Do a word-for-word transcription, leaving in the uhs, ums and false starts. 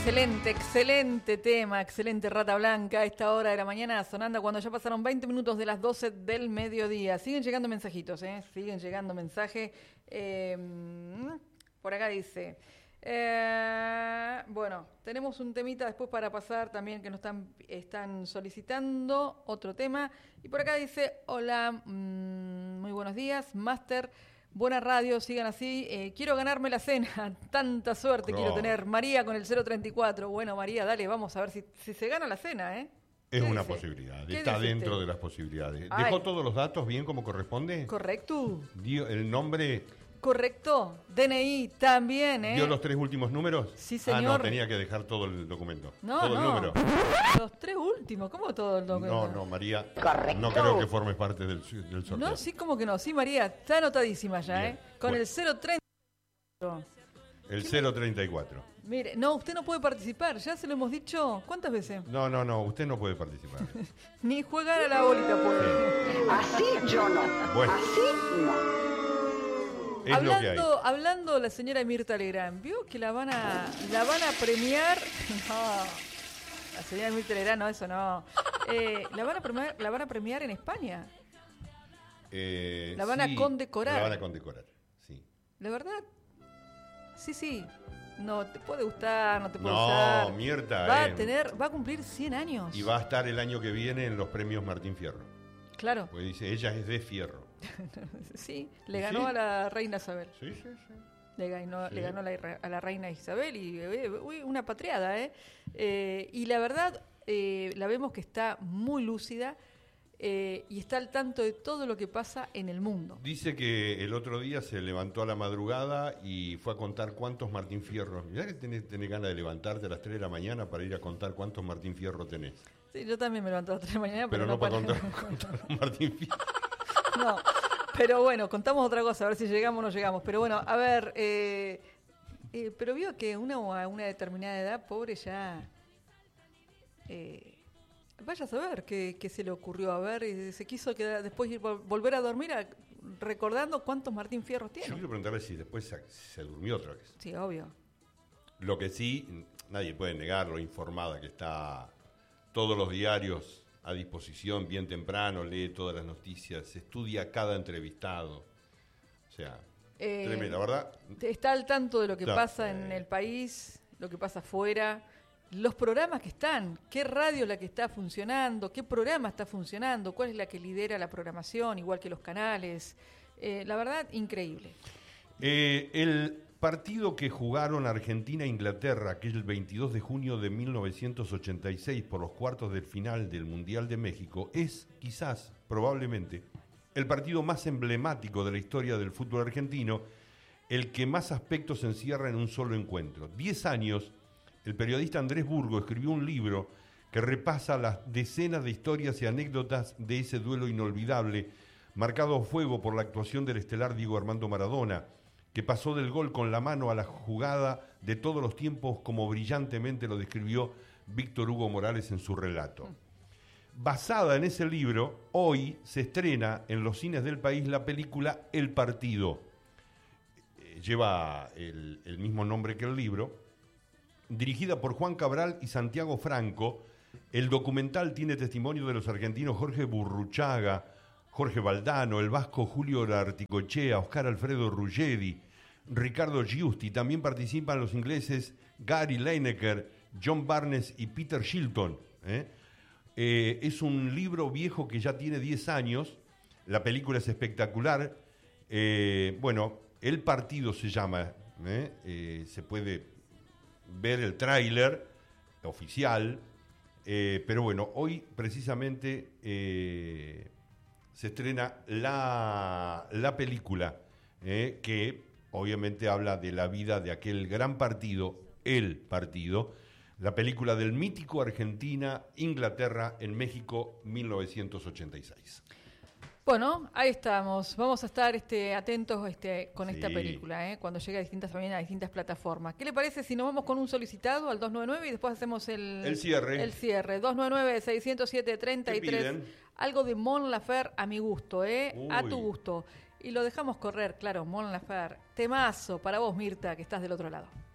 Excelente, excelente tema, excelente Rata Blanca a esta hora de la mañana sonando cuando ya pasaron veinte minutos de las doce del mediodía. Siguen llegando mensajitos, ¿eh? Siguen llegando mensajes. Eh, por acá dice, eh, bueno, tenemos un temita después para pasar también que nos están, están solicitando otro tema. Y por acá dice, hola, mmm, muy buenos días, Máster. Buena radio, sigan así. Eh, quiero ganarme la cena. Tanta suerte no. quiero tener. María con el cero treinta y cuatro. Bueno, María, dale, vamos a ver si, si se gana la cena, ¿eh? Es una dice? posibilidad. Está dentro usted? de las posibilidades. Ay. ¿Dejó todos los datos bien como corresponde? Correcto. Dio el nombre. Correcto. D N I también, ¿eh? ¿Dio los tres últimos números? Sí, señor. Ah, no, tenía que dejar todo el documento. No, todo no. el número. Los tres últimos, ¿cómo todo el documento? No, no, María. Correcto. No creo que formes parte del, del sorteo. No, sí, como que no. Sí, María, está anotadísima ya, Bien. ¿eh? Con bueno. el cero treinta y cuatro. El cero treinta y cuatro. Mire, no, usted no puede participar, ya se lo hemos dicho. ¿Cuántas veces? No, no, no, usted no puede participar. Ni jugar a la bolita puede. Sí. Así yo no. Bueno. Así no. Es hablando, hablando la señora Mirta Legrand, ¿vio que la van a la van a premiar? No, la señora Mirta Legrand, no, eso no. Eh, la van a premiar, la van a premiar en España. Eh, la van sí, a condecorar. La van a condecorar, sí. ¿De verdad? Sí, sí. No te puede gustar, no te puede no, gustar. No, Mirta. Va eh, a tener, va a cumplir cien años. Y va a estar el año que viene en los premios Martín Fierro. Claro. Pues dice, ella es de Fierro. Sí, le ganó ¿Sí? a la reina Isabel. Sí, sí, sí. Le ganó, sí. le ganó a, la, a la reina Isabel y uy, una patriada, ¿eh? eh y la verdad, eh, la vemos que está muy lúcida eh, y está al tanto de todo lo que pasa en el mundo. Dice que el otro día se levantó a la madrugada y fue a contar cuántos Martín Fierro. Mirá que tenés, tenés ganas de levantarte a las tres de la mañana para ir a contar cuántos Martín Fierro tenés. Sí, yo también me levanto a las tres de la mañana, pero, pero no, no para para contar, contar los Martín Fierro. No, pero bueno, contamos otra cosa, a ver si llegamos o no llegamos. Pero bueno, a ver, eh, eh, pero vio que una a una determinada edad, pobre ya, eh, vaya a saber qué, qué se le ocurrió. A ver, eh, se quiso quedar, después ir, volver a dormir a, recordando cuántos Martín Fierros tiene. Yo quiero preguntarle si después se, se durmió otra vez. Sí, obvio. Lo que sí, nadie puede negar lo informada que está, todos los diarios a disposición bien temprano, lee todas las noticias, estudia cada entrevistado. O sea, eh, tremenda, ¿verdad? Está al tanto de lo que no, pasa eh. en el país, lo que pasa afuera, los programas que están, qué radio es la que está funcionando, qué programa está funcionando, cuál es la que lidera la programación, igual que los canales. Eh, la verdad, increíble. Eh, el partido que jugaron Argentina e Inglaterra, que es el veintidós de junio de mil novecientos ochenta y seis por los cuartos del final del Mundial de México, es quizás, probablemente, el partido más emblemático de la historia del fútbol argentino, el que más aspectos encierra en un solo encuentro. Diez años, el periodista Andrés Burgo escribió un libro que repasa las decenas de historias y anécdotas de ese duelo inolvidable, marcado a fuego por la actuación del estelar Diego Armando Maradona, que pasó del gol con la mano a la jugada de todos los tiempos, como brillantemente lo describió Víctor Hugo Morales en su relato. Basada en ese libro, hoy se estrena en los cines del país la película El Partido. Eh, lleva el, el mismo nombre que el libro. Dirigida por Juan Cabral y Santiago Franco, el documental tiene testimonio de los argentinos Jorge Burruchaga, Jorge Valdano, el vasco Julio Articochea, Oscar Alfredo Ruggeri, Ricardo Giusti. También participan los ingleses Gary Lineker, John Barnes y Peter Shilton. ¿eh? Eh, es un libro viejo que ya tiene diez años. La película es espectacular. Eh, bueno, El Partido se llama. ¿eh? Eh, se puede ver el tráiler oficial. Eh, pero bueno, hoy precisamente... Eh, se estrena la, la película eh, que obviamente habla de la vida de aquel gran partido, El Partido, la película del mítico Argentina-Inglaterra en México mil novecientos ochenta y seis. Bueno, ahí estamos. Vamos a estar este, atentos este, con sí. esta película, ¿eh? Cuando llegue a distintas, también a distintas plataformas. ¿Qué le parece si nos vamos con un solicitado al dos nueve nueve y después hacemos el, el cierre? El cierre. dos nueve nueve, seis cero siete, tres tres. Algo de Mon Laferte a mi gusto, ¿eh? Uy. A tu gusto. Y lo dejamos correr, claro, Mon Laferte. Temazo para vos, Mirta, que estás del otro lado.